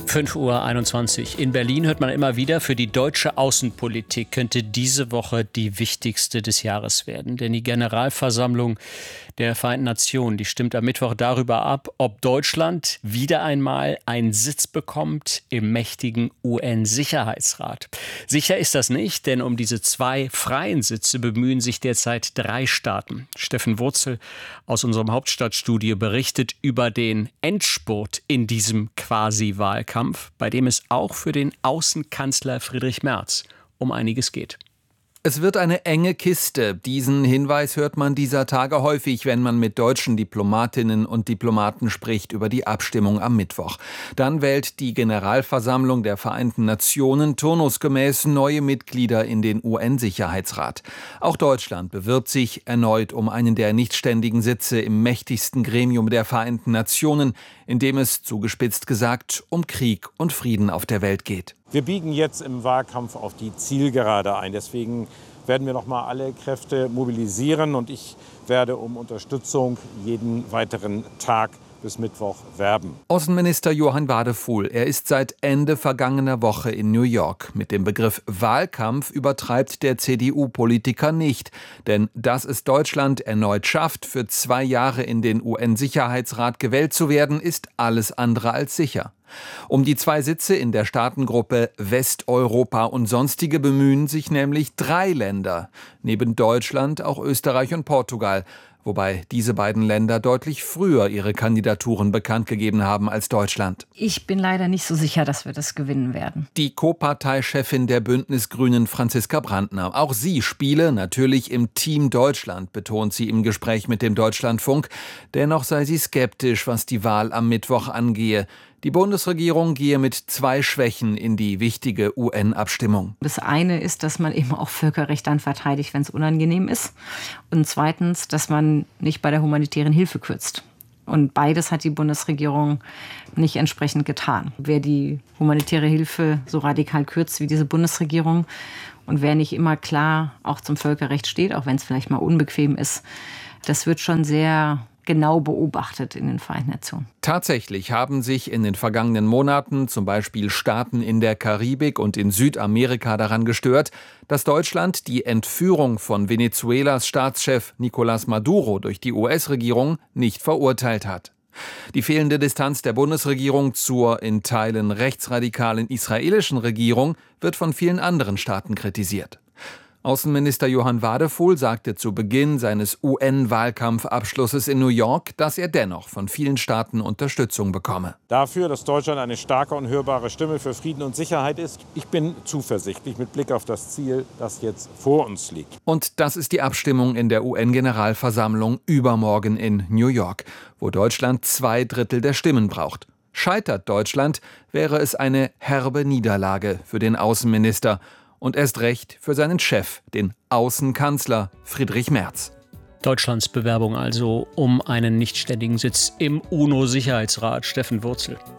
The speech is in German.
5:21 Uhr. In Berlin hört man immer wieder, für die deutsche Außenpolitik könnte diese Woche die wichtigste des Jahres werden. Denn die Generalversammlung der Vereinten Nationen, die stimmt am Mittwoch darüber ab, ob Deutschland wieder einmal einen Sitz bekommt im mächtigen UN-Sicherheitsrat. Sicher ist das nicht, denn um diese 2 freien Sitze bemühen sich derzeit 3 Staaten. Steffen Wurzel aus unserem Hauptstadtstudio berichtet über den Endspurt in diesem Quasi-Wahlkampf, bei dem es auch für den Außenkanzler Friedrich Merz um einiges geht. Es wird eine enge Kiste. Diesen Hinweis hört man dieser Tage häufig, wenn man mit deutschen Diplomatinnen und Diplomaten spricht über die Abstimmung am Mittwoch. Dann wählt die Generalversammlung der Vereinten Nationen turnusgemäß neue Mitglieder in den UN-Sicherheitsrat. Auch Deutschland bewirbt sich erneut um einen der nichtständigen Sitze im mächtigsten Gremium der Vereinten Nationen, in dem es, zugespitzt gesagt, um Krieg und Frieden auf der Welt geht. Wir biegen jetzt im Wahlkampf auf die Zielgerade ein. Deswegen werden wir noch mal alle Kräfte mobilisieren und ich werde um Unterstützung jeden weiteren Tag bis Mittwoch werben. Außenminister Johann Wadefuhl, er ist seit Ende vergangener Woche in New York. Mit dem Begriff Wahlkampf übertreibt der CDU-Politiker nicht. Denn dass es Deutschland erneut schafft, für 2 Jahre in den UN-Sicherheitsrat gewählt zu werden, ist alles andere als sicher. Um die 2 Sitze in der Staatengruppe Westeuropa und Sonstige bemühen sich nämlich 3 Länder. Neben Deutschland auch Österreich und Portugal. Wobei diese beiden Länder deutlich früher ihre Kandidaturen bekannt gegeben haben als Deutschland. Ich bin leider nicht so sicher, dass wir das gewinnen werden. Die Co-Parteichefin der Bündnisgrünen, Franziska Brandner. Auch sie spiele natürlich im Team Deutschland, betont sie im Gespräch mit dem Deutschlandfunk. Dennoch sei sie skeptisch, was die Wahl am Mittwoch angehe. Die Bundesregierung gehe mit 2 Schwächen in die wichtige UN-Abstimmung. Das eine ist, dass man eben auch Völkerrecht dann verteidigt, wenn es unangenehm ist. Und zweitens, dass man nicht bei der humanitären Hilfe kürzt. Und beides hat die Bundesregierung nicht entsprechend getan. Wer die humanitäre Hilfe so radikal kürzt wie diese Bundesregierung und wer nicht immer klar auch zum Völkerrecht steht, auch wenn es vielleicht mal unbequem ist, das wird schon sehr genau beobachtet in den Vereinten Nationen. Tatsächlich haben sich in den vergangenen Monaten zum Beispiel Staaten in der Karibik und in Südamerika daran gestört, dass Deutschland die Entführung von Venezuelas Staatschef Nicolás Maduro durch die US-Regierung nicht verurteilt hat. Die fehlende Distanz der Bundesregierung zur in Teilen rechtsradikalen israelischen Regierung wird von vielen anderen Staaten kritisiert. Außenminister Johann Wadefuhl sagte zu Beginn seines UN-Wahlkampfabschlusses in New York, dass er dennoch von vielen Staaten Unterstützung bekomme. Dafür, dass Deutschland eine starke und hörbare Stimme für Frieden und Sicherheit ist. Ich bin zuversichtlich mit Blick auf das Ziel, das jetzt vor uns liegt. Und das ist die Abstimmung in der UN-Generalversammlung übermorgen in New York, wo Deutschland 2/3 der Stimmen braucht. Scheitert Deutschland, wäre es eine herbe Niederlage für den Außenminister. Und erst recht für seinen Chef, den Außenkanzler Friedrich Merz. Deutschlands Bewerbung also um einen nichtständigen Sitz im UNO-Sicherheitsrat. Steffen Wurzel.